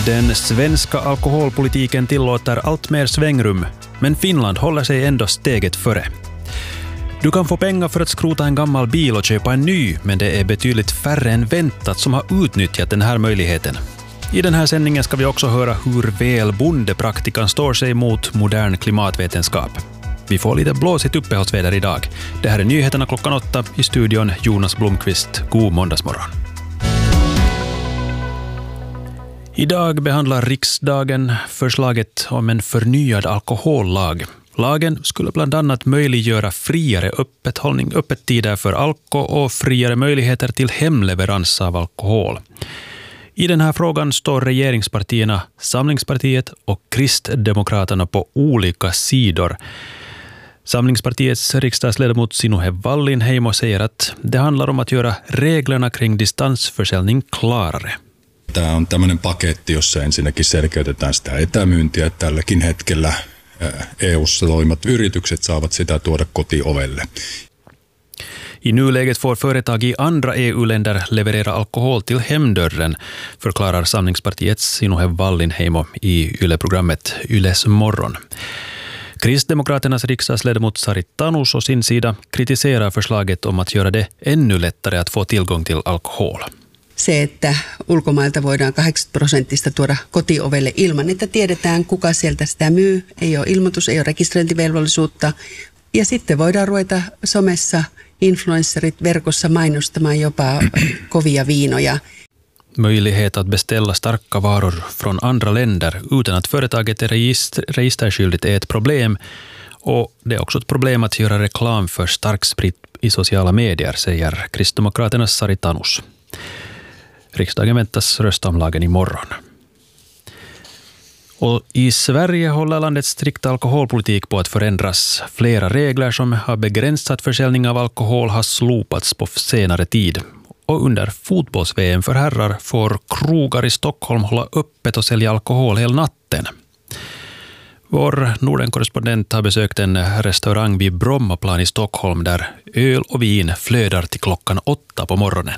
Den svenska alkoholpolitiken tillåter allt mer svängrum, men Finland håller sig ändå steget före. Du kan få pengar för att skrota en gammal bil och köpa en ny, men det är betydligt färre än väntat som har utnyttjat den här möjligheten. I den här sändningen ska vi också höra hur väl bondepraktikan står sig mot modern klimatvetenskap. Vi får lite blåsigt uppehållsväder idag. Det här är nyheterna klockan 8 i studion Jonas Blomqvist. God måndagsmorgon. Idag behandlar riksdagen förslaget om en förnyad alkohollag. Lagen skulle bland annat möjliggöra friare öppettider för alkohol och friare möjligheter till hemleverans av alkohol. I den här frågan står regeringspartierna, Samlingspartiet och Kristdemokraterna på olika sidor. Samlingspartiets riksdagsledamot Sinuhe Wallinheimo säger att det handlar om att göra reglerna kring distansförsäljning klarare. Tämä on tämmöinen paketti, jossa ensinnäkin selkeytetään sitä etämyyntiä. Tälläkin hetkellä EU:ssa toimivat yritykset saavat sitä tuoda kotiovelle. I nuläget får företag i andra EU-länder leverera alkohol till hemdörren, förklarar Samlingspartiets Sinuhe Wallinheimo i Yle-programmet Yles morgon. Kristdemokraternas riksdagsledamot Sari Tanus å sin sida kritiserar förslaget om att göra det ännu lättare att få tillgång till alkohol. Se, että ulkomailta voidaan 80% tuoda kotiovelle ilman, että tiedetään, kuka sieltä sitä myy. Ei ole ilmoitus, ei ole rekisteröintivelvollisuutta. Ja sitten voidaan ruveta somessa influencerit verkossa mainostamaan jopa kovia viinoja. Möjlighet att beställa starka varor från andra länder utan att företaget är registerskyldigt är ett problem. Och det är också ett problem att göra reklam för starksprit i sociala medier, säger Kristdemokraternas Sari Tanus. Riksdagen väntas rösta om lagen imorgon. Och i Sverige håller landets strikta alkoholpolitik på att förändras. Flera regler som har begränsat försäljning av alkohol har slopats på senare tid. Och under fotbolls-VM för herrar får krogar i Stockholm hålla öppet och sälja alkohol hela natten. Vår Norden-korrespondent har besökt en restaurang vid Brommaplan i Stockholm där öl och vin flödar till klockan 8 på morgonen.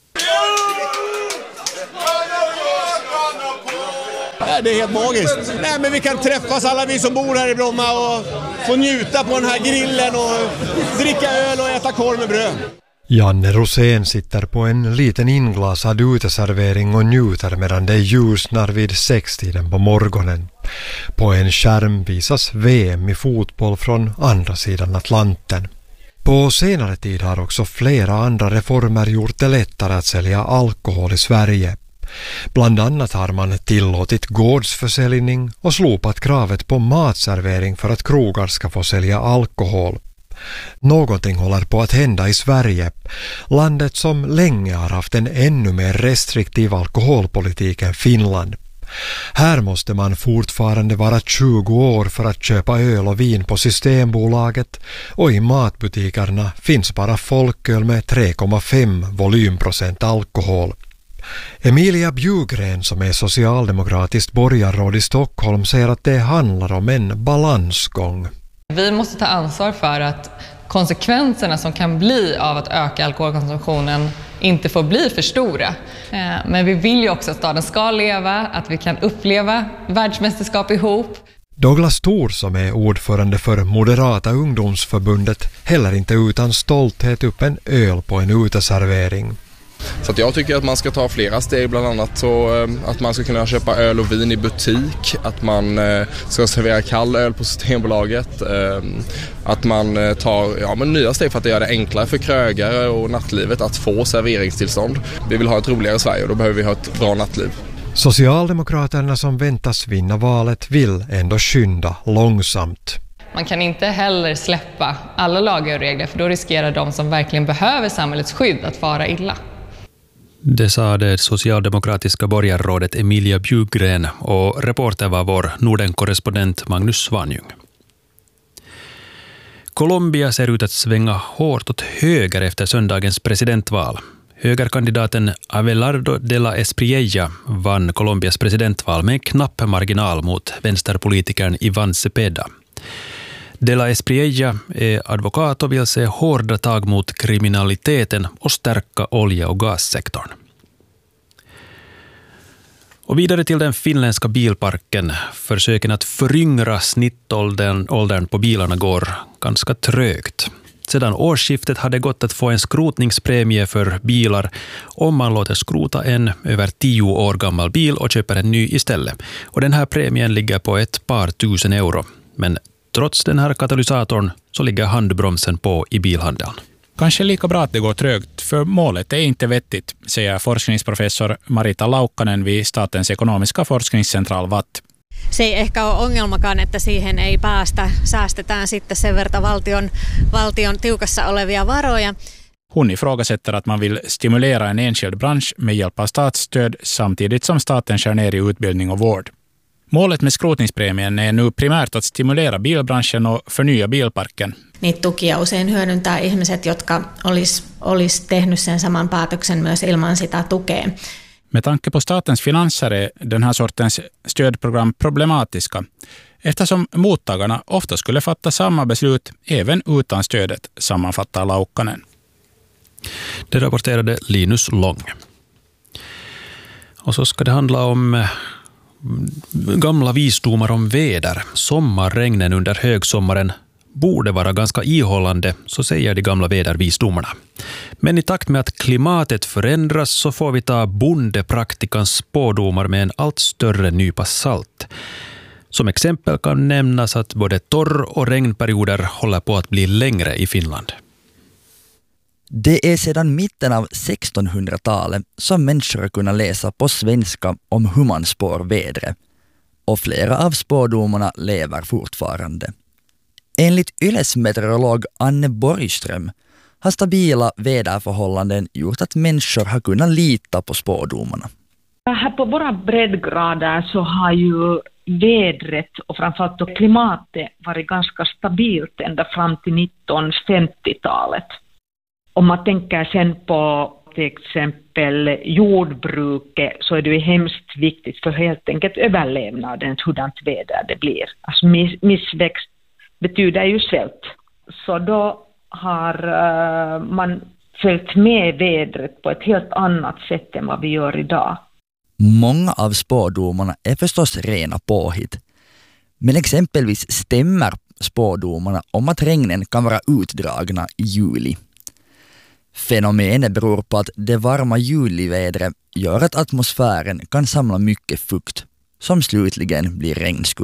Det är helt magiskt. Nej, men vi kan träffas alla vi som bor här i Bromma och få njuta på den här grillen och dricka öl och äta korv med bröd. Janne Rosén sitter på en liten inglasad uteservering och njuter medan det ljusnar vid 6-tiden på morgonen. På en skärm visas VM i fotboll från andra sidan Atlanten. På senare tid har också flera andra reformer gjort det lättare att sälja alkohol i Sverige. Bland annat har man tillåtit gårdsförsäljning och slopat kravet på matservering för att krogar ska få sälja alkohol. Någonting håller på att hända i Sverige, landet som länge har haft en ännu mer restriktiv alkoholpolitik än Finland. Här måste man fortfarande vara 20 år för att köpa öl och vin på Systembolaget och i matbutikerna finns bara folköl med 3,5 volymprocent alkohol. Emilia Bjugren, som är socialdemokratiskt borgarråd i Stockholm, säger att det handlar om en balansgång. Vi måste ta ansvar för att konsekvenserna som kan bli av att öka alkoholkonsumtionen inte får bli för stora. Men vi vill ju också att staden ska leva, att vi kan uppleva världsmästerskap ihop. Douglas Thor, som är ordförande för Moderata ungdomsförbundet, häller inte utan stolthet upp en öl på en uteservering. Så att jag tycker att man ska ta flera steg, bland annat så att man ska kunna köpa öl och vin i butik, att man ska servera kall öl på Systembolaget, att man tar nya steg för att göra det enklare för krögare och nattlivet att få serveringstillstånd. Vi vill ha ett roligare Sverige och då behöver vi ha ett bra nattliv. Socialdemokraterna, som väntas vinna valet, vill ändå skynda långsamt. Man kan inte heller släppa alla lagar och regler, för då riskerar de som verkligen behöver samhällets skydd att fara illa. Det sa det socialdemokratiska borgarrådet Emilia Bjugren, och reporter var vår Norden-korrespondent Magnus Svanjung. Colombia ser ut att svänga hårt åt höger efter söndagens presidentval. Högerkandidaten Abelardo de la Espriella vann Colombias presidentval med en knapp marginal mot vänsterpolitikern Iván Cepeda. De la Espriella är advokat och vill se hårda tag mot kriminaliteten och stärka olje- och gassektorn. Och vidare till den finländska bilparken. Försöken att föryngra snittåldern på bilarna går ganska trögt. Sedan årsskiftet hade gått att få en skrotningspremie för bilar om man låter skrota en över 10 år gammal bil och köper en ny istället. Och den här premien ligger på ett par tusen euro. Men trots den här katalysatorn så ligger handbromsen på i bilhandeln. Kanske lika bra att det går trögt, för målet är inte vettigt, säger forskningsprofessor Marita Laukkanen vid Statens ekonomiska forskningscentral VATT. Se ei ehkä ole ongelmakaan, että siihen ei päästä. Säästetään sitten sen verran valtion tiukassa olevia varoja. Hon ifrågasätter att man vill stimulera en enskild bransch med hjälp av statsstöd samtidigt som staten skär ner i utbildning och vård. Målet med skrotningspremien är nu primärt att stimulera bilbranschen och förnya bilparken. Niitä tukia usein hyödyntää ihmiset, jotka olisi tehnyt sen saman päätöksen myös ilman sitä tukea. Med tanke på statens finanser är den här sortens stödprogram problematiska, eftersom mottagarna ofta skulle fatta samma beslut även utan stödet, sammanfattar Laukkanen. Det rapporterade Linus Lång. Och så ska det handla om gamla visdomar om väder. Sommarregnen under högsommaren borde vara ganska ihållande, så säger de gamla vädervisdomarna. Men i takt med att klimatet förändras så får vi ta bondepraktikans spådomar med en allt större nypa salt. Som exempel kan nämnas att både torr- och regnperioder håller på att bli längre i Finland. Det är sedan mitten av 1600-talet som människor kunna läsa på svenska om hur man spår vädret. Och flera av spådomarna lever fortfarande. Enligt Yles meteorolog Anne Borgström har stabila väderförhållanden gjort att människor har kunnat lita på spådomarna. Här på våra breddgrader så har ju vädret och framförallt då klimatet varit ganska stabilt ända fram till 1950-talet. Om man tänker sen på till exempel jordbruket så är det ju hemskt viktigt för helt enkelt överlevnaden hurdant väder det blir. Alltså missväxt betyder ju svält. Så då har man följt med vädret på ett helt annat sätt än vad vi gör idag. Många av spådomarna är förstås rena påhitt. Men exempelvis stämmer spådomarna om att regnen kan vara utdragna i juli. Fenomenet beror på att det varma julivädret gör att atmosfären kan samla mycket fukt, som slutligen blir regnskur.